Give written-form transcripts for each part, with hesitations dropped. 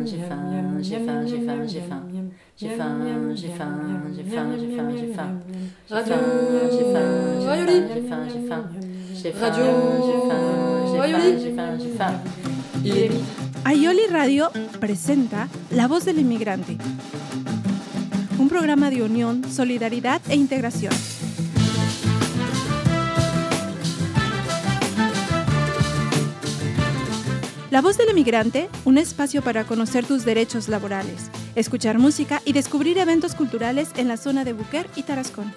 j'ai faim, j'ai faim, j'ai faim, j'ai faim. J'ai faim, j'ai faim, j'ai faim, j'ai faim, j'ai faim. Radio J'ai faim, Rayoli. j'ai faim, j'ai faim. J'ai faim, Radio j'ai faim, j'ai faim, j'ai faim, j'ai faim. Il est Aioli Radio presenta La Voz del Inmigrante, un programa de unión, solidaridad e integración. La Voz del Inmigrante, un espacio para conocer tus derechos laborales, escuchar música y descubrir eventos culturales en la zona de Buquer y Tarascón.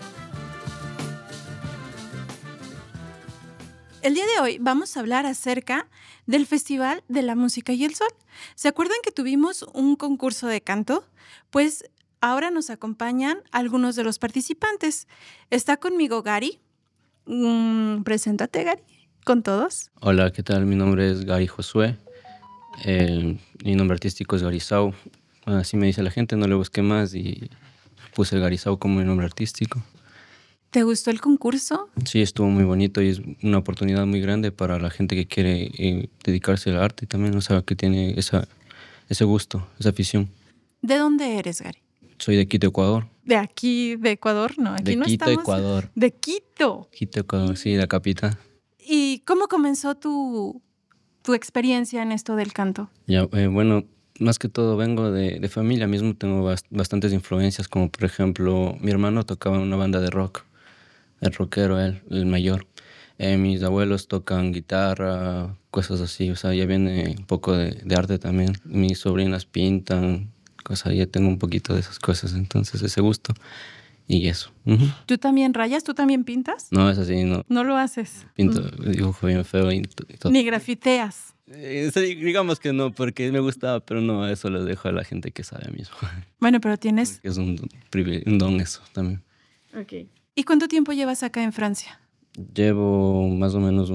El día de hoy vamos a hablar acerca del Festival de la Música y el Sol. ¿Se acuerdan que tuvimos un concurso de canto? Pues ahora nos acompañan algunos de los participantes. Está conmigo Gary. Preséntate, Gary, con todos. Hola, ¿qué tal? Mi nombre es Gary Josué. Mi nombre artístico es Garizao. Así me dice la gente, no le busqué más y puse Garizao como mi nombre artístico. ¿Te gustó el concurso? Sí, estuvo muy bonito y es una oportunidad muy grande para la gente que quiere dedicarse al arte y también, o sea, que tiene ese gusto, esa afición. ¿De dónde eres, Gary? Soy de Quito, Ecuador. ¿De aquí, de Ecuador? No, aquí De no Quito, estamos. Ecuador. De Quito. Quito, Ecuador, sí, la capital. ¿Y cómo comenzó tu experiencia en esto del canto? Ya, bueno, más que todo vengo de familia mismo, tengo bastantes influencias, como por ejemplo, mi hermano tocaba en una banda de rock, el rockero, el mayor. Mis abuelos tocan guitarra, cosas así, o sea, ya viene un poco de arte también. Mis sobrinas pintan, cosas, ya tengo un poquito de esas cosas, entonces ese gusto y eso. Uh-huh. ¿Tú también rayas? ¿Tú también pintas? No, es así, no. No lo haces. Pinto, dibujo bien feo y todo. Ni grafiteas. Digamos que no, porque me gustaba, pero no, eso lo dejo a la gente que sabe mismo. Bueno, pero tienes... Porque es un don eso también. Okay. ¿Y cuánto tiempo llevas acá en Francia? Llevo más o menos